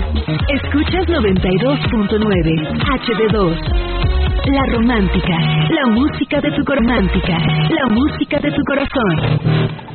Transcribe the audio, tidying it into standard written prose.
Escuchas 92.9 HD2. La romántica, la música de tu romántica, la música de tu corazón.